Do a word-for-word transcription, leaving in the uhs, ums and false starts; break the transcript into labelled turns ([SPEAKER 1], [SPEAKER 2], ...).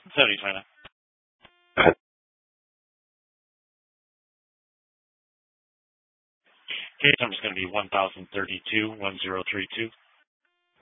[SPEAKER 1] seventy-five now. Case number is going to be one thousand thirty-two, one zero three two.